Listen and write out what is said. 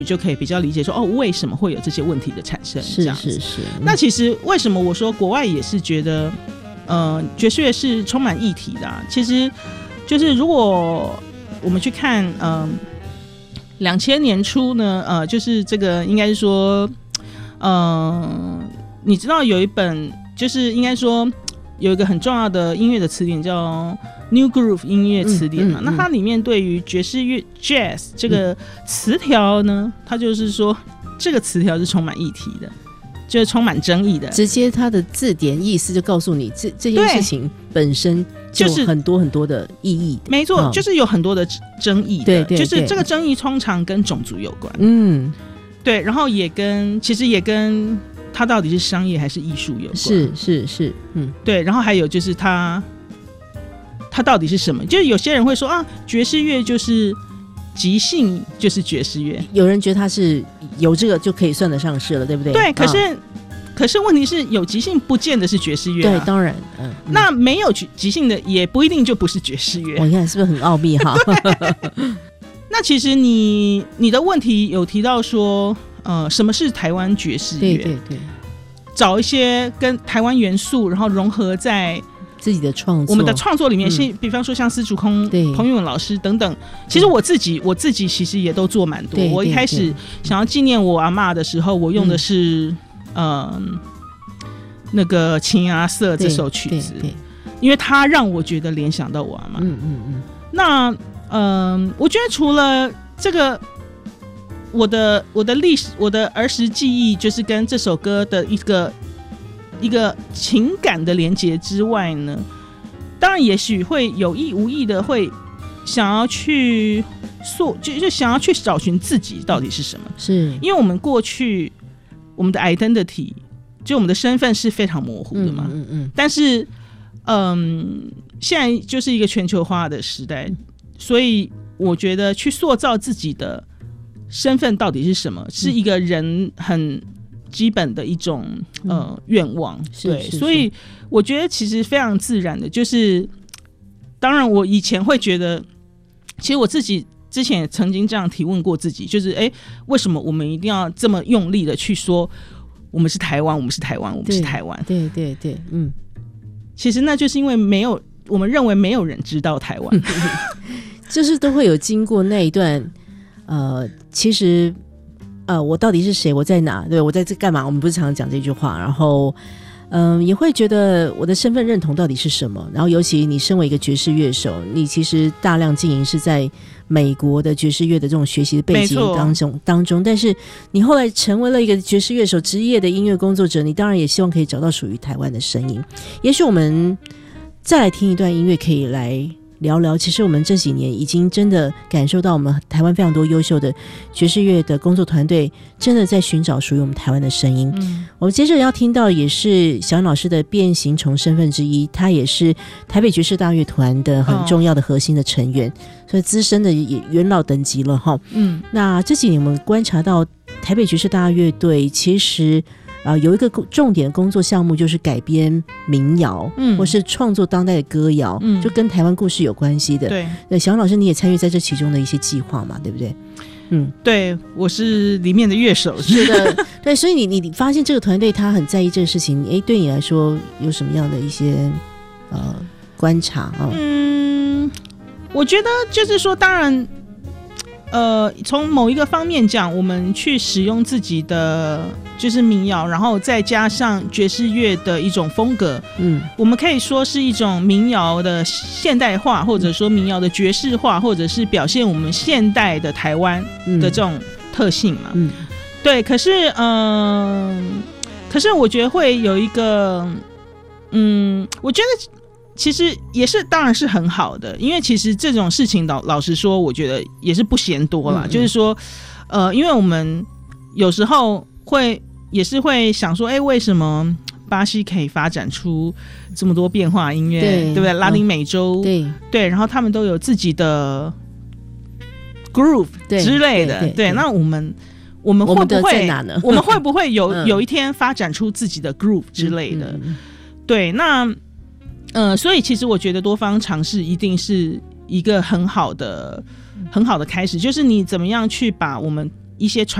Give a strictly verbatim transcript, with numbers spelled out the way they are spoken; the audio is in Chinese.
就可以比较理解说哦，为什么会有这些问题的产生？ 是是是。 那其实为什么我说国外也是觉得，呃，爵士乐是充满议题的、啊？其实就是如果我们去看，嗯、呃，两千年初呢，呃，就是这个应该是说，呃，你知道有一本就是应该说有一个很重要的音乐的词典叫。New Groove 音乐词典嘛、嗯嗯嗯，那它里面对于爵士乐 Jazz 这个词条呢，它就是说这个词条是充满议题的，就是充满争议的。 直接它的字典意思就告诉你，这这件事情本身就很多很多的意义的。 没错、哦，就是有很多的争议的， 对对对， 就是这个争议通常跟种族有关。 嗯， 对，然后也跟其实也跟它到底是商业还是艺术有关。 是是是，嗯， 对，然后还有就是它。它到底是什么？就是有些人会说啊，爵士乐就是即兴，就是爵士乐。 有人觉得它是有这个就可以算得上是了，对不对？ 对，可是、啊、可是问题是有即兴不见得是爵士乐、啊。 对，当然，嗯， 那没有即兴的也不一定就不是爵士乐。 我看是不是很奥秘哈？ 那其实你你的问题有提到说，呃，什么是台湾爵士乐？ 对对对， 找一些跟台湾元素，然后融合在。 自己的创作， 我们的创作里面是、嗯，比方说像司竹空、彭玉文老师等等。其实我自己，我自己其实也都做蛮多。我一开始想要纪念我阿嬷的时候，我用的是嗯、呃、那个《青阿瑟》这首曲子，因为它让我觉得联想到我阿嬷。嗯嗯嗯。那嗯、呃，我觉得除了这个，我的我的历史，我的儿时记忆，就是跟这首歌的一个。一个情感的连结之外呢，当然也许会有意无意的会想要去塑，就就想要去找寻自己到底是什么。 是因为我们过去我们的 identity 就我们的身份是非常模糊的嘛，嗯嗯嗯，但是嗯，现在就是一个全球化的时代，所以我觉得去塑造自己的身份到底是什么，是一个人很基本的一种呃愿望，对，所以我觉得其实非常自然的，就是当然我以前会觉得，其实我自己之前也曾经这样提问过自己，就是哎，为什么我们一定要这么用力的去说我们是台湾，我们是台湾，我们是台湾？ 对对对，嗯， 其实那就是因为没有，我们认为没有人知道台湾， 就是都会有经过那一段，呃，其实。呃，我到底是谁？我在哪？对，我在这干嘛？我们不是常常讲这句话，然后，嗯、呃，也会觉得我的身份认同到底是什么？然后，尤其你身为一个爵士乐手，你其实大量经营是在美国的爵士乐的这种学习的背景当中当中，但是你后来成为了一个爵士乐手，职业的音乐工作者，你当然也希望可以找到属于台湾的声音。也许我们再来听一段音乐，可以来。聊聊，其实我们这几年已经真的感受到，我们台湾非常多优秀的爵士乐的工作团队，真的在寻找属于我们台湾的声音。嗯，我们接着要听到也是小安老师的变形虫身份之一，他也是台北爵士大乐团的很重要的核心的成员，哦、所以资深的也元老等级了哈。嗯，那这几年我们观察到台北爵士大乐队其实。呃，有一个重点的工作项目就是改编民谣，嗯，或是创作当代的歌谣，嗯，就跟台湾故事有关系的。对，对，小安老师你也参与在这其中的一些计划嘛，对不对？嗯， 对，我是里面的乐手， 是的，对，所以你你发现这个团队他很在意这个事情，哎，对你来说有什么样的一些呃观察啊？ 嗯，我觉得就是说，当然。呃，从某一个方面讲，我们去使用自己的就是民谣，然后再加上爵士乐的一种风格，嗯，我们可以说是一种民谣的现代化，或者说民谣的爵士化，或者是表现我们现代的台湾的这种特性嘛，嗯，对。可是，嗯、呃，可是我觉得会有一个，嗯，我觉得。其实也是，当然是很好的，因为其实这种事情老老实说，我觉得也是不嫌多啦。嗯嗯就是说，呃，因为我们有时候会也是会想说，哎，为什么巴西可以发展出这么多变化音乐， 对, 对不对？拉丁美洲，哦、对对，然后他们都有自己的 groove 之类的， 对, 对, 对, 对。那我们我们会不会？我们在哪呢？我们会不会有、嗯、有一天发展出自己的 groove 之类的？嗯嗯对，那。呃，所以其实我觉得多方尝试一定是一个很好的、很好的开始，就是你怎么样去把我们一些传